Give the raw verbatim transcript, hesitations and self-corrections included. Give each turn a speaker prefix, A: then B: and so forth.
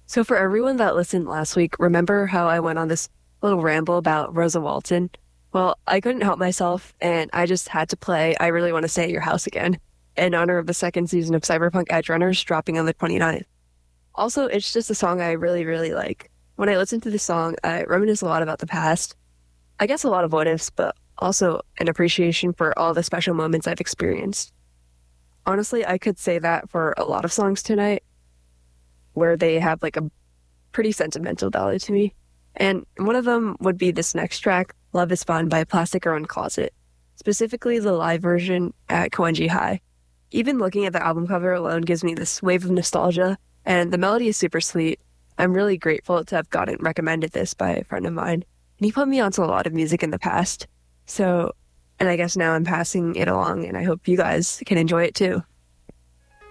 A: So for everyone that listened last week, remember how I went on this little ramble about Rosa Walton? Well, I couldn't help myself, and I just had to play I Really Want to Stay at Your House again, in honor of the second season of Cyberpunk Edgerunners dropping on the twenty-ninth. Also, it's just a song I really, really like. When I listen to this song, I reminisce a lot about the past. I guess a lot of what ifs, but also an appreciation for all the special moments I've experienced. Honestly, I could say that for a lot of songs tonight, where they have like a pretty sentimental value to me. And one of them would be this next track, Love is Fun by Plastic Girl in Closet, specifically the live version at Koenji High. Even looking at the album cover alone gives me this wave of nostalgia, and the melody is super sweet. I'm really grateful to have gotten recommended this by a friend of mine, and he put me onto a lot of music in the past. So, and I guess now I'm passing it along, and I hope you guys can enjoy it too.